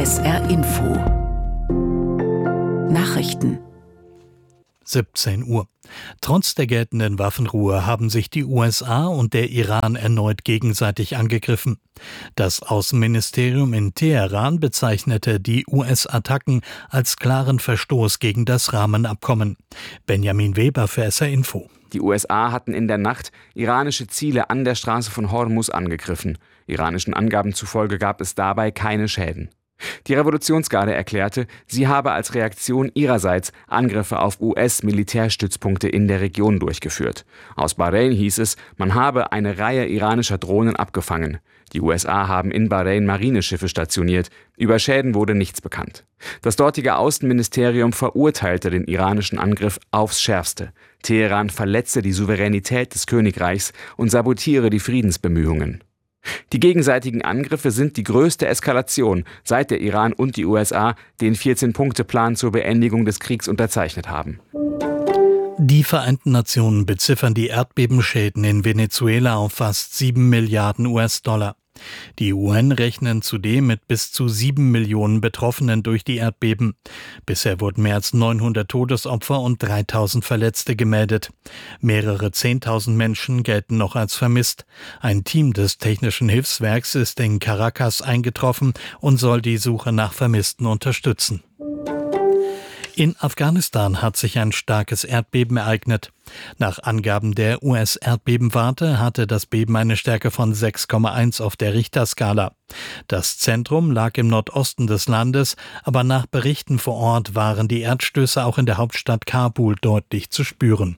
SR Info Nachrichten 17 Uhr. Trotz der geltenden Waffenruhe haben sich die USA und der Iran erneut gegenseitig angegriffen. Das Außenministerium in Teheran bezeichnete die US-Attacken als klaren Verstoß gegen das Rahmenabkommen. Benjamin Weber für SR Info. Die USA hatten in der Nacht iranische Ziele an der Straße von Hormuz angegriffen. Iranischen Angaben zufolge gab es dabei keine Schäden. Die Revolutionsgarde erklärte, sie habe als Reaktion ihrerseits Angriffe auf US-Militärstützpunkte in der Region durchgeführt. Aus Bahrain hieß es, man habe eine Reihe iranischer Drohnen abgefangen. Die USA haben in Bahrain Marineschiffe stationiert. Über Schäden wurde nichts bekannt. Das dortige Außenministerium verurteilte den iranischen Angriff aufs Schärfste. Teheran verletze die Souveränität des Königreichs und sabotiere die Friedensbemühungen. Die gegenseitigen Angriffe sind die größte Eskalation, seit der Iran und die USA den 14-Punkte-Plan zur Beendigung des Kriegs unterzeichnet haben. Die Vereinten Nationen beziffern die Erdbebenschäden in Venezuela auf fast 7 Milliarden US-Dollar. Die UN rechnen zudem mit bis zu 7 Millionen Betroffenen durch die Erdbeben. Bisher wurden mehr als 900 Todesopfer und 3000 Verletzte gemeldet. Mehrere 10.000 Menschen gelten noch als vermisst. Ein Team des Technischen Hilfswerks ist in Caracas eingetroffen und soll die Suche nach Vermissten unterstützen. In Afghanistan hat sich ein starkes Erdbeben ereignet. Nach Angaben der US-Erdbebenwarte hatte das Beben eine Stärke von 6,1 auf der Richterskala. Das Zentrum lag im Nordosten des Landes, aber nach Berichten vor Ort waren die Erdstöße auch in der Hauptstadt Kabul deutlich zu spüren.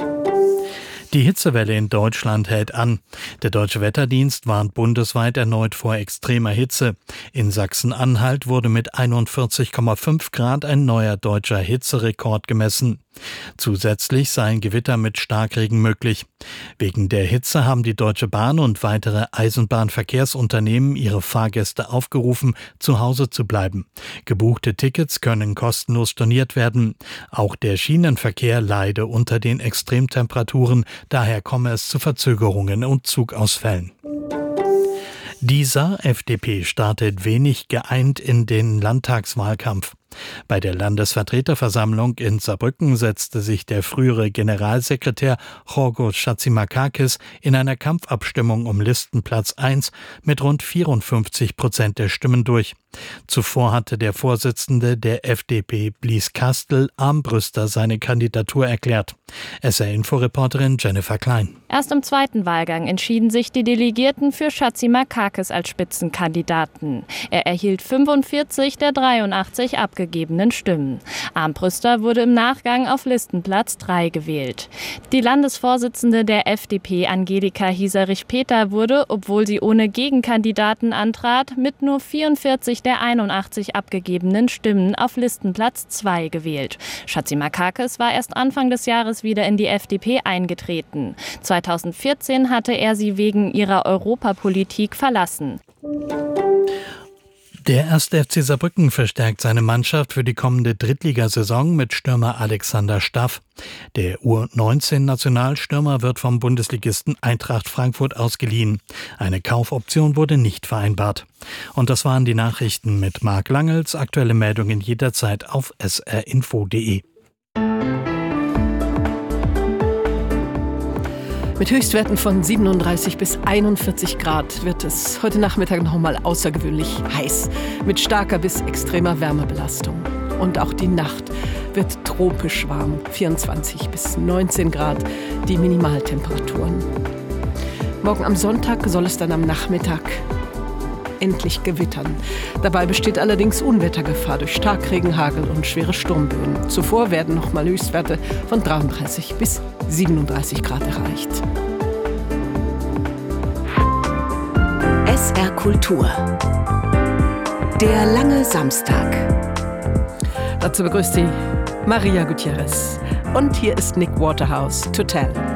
Die Hitzewelle in Deutschland hält an. Der Deutsche Wetterdienst warnt bundesweit erneut vor extremer Hitze. In Sachsen-Anhalt wurde mit 41,5 Grad ein neuer deutscher Hitzerekord gemessen. Zusätzlich seien Gewitter mit Starkregen möglich. Wegen der Hitze haben die Deutsche Bahn und weitere Eisenbahnverkehrsunternehmen ihre Fahrgäste aufgerufen, zu Hause zu bleiben. Gebuchte Tickets können kostenlos storniert werden. Auch der Schienenverkehr leide unter den Extremtemperaturen, daher komme es zu Verzögerungen und Zugausfällen. Die Saar-FDP startet wenig geeint in den Landtagswahlkampf. Bei der Landesvertreterversammlung in Saarbrücken setzte sich der frühere Generalsekretär Giorgos Chatzimarkakis in einer Kampfabstimmung um Listenplatz 1 mit rund 54% der Stimmen durch. Zuvor hatte der Vorsitzende der FDP, Blies Kastel, Armbrüster seine Kandidatur erklärt. SR-Info-Reporterin Jennifer Klein. Erst im zweiten Wahlgang entschieden sich die Delegierten für Chatzimarkakis als Spitzenkandidaten. Er erhielt 45 der 83 abgegebenen Stimmen. Armbrüster wurde im Nachgang auf Listenplatz 3 gewählt. Die Landesvorsitzende der FDP, Angelika Hieserich-Peter, wurde, obwohl sie ohne Gegenkandidaten antrat, mit nur 44 der 81 abgegebenen Stimmen auf Listenplatz 2 gewählt. Chatzimarkakis war erst Anfang des Jahres wieder in die FDP eingetreten. 2014 hatte er sie wegen ihrer Europapolitik verlassen. Der 1. FC Saarbrücken verstärkt seine Mannschaft für die kommende Drittligasaison mit Stürmer Alexander Staff. Der U19-Nationalstürmer wird vom Bundesligisten Eintracht Frankfurt ausgeliehen. Eine Kaufoption wurde nicht vereinbart. Und das waren die Nachrichten mit Marc Langels. Aktuelle Meldungen jederzeit auf srinfo.de. Mit Höchstwerten von 37 bis 41 Grad wird es heute Nachmittag noch mal außergewöhnlich heiß, mit starker bis extremer Wärmebelastung. Und auch die Nacht wird tropisch warm, 24 bis 19 Grad die Minimaltemperaturen. Morgen am Sonntag soll es dann am Nachmittag endlich gewittern. Dabei besteht allerdings Unwettergefahr durch Starkregen, Hagel und schwere Sturmböen. Zuvor werden noch mal Höchstwerte von 33 bis 37 Grad erreicht. SR Kultur. Der lange Samstag. Dazu begrüßt sie Maria Gutierrez. Und hier ist Nick Waterhouse, To Tell.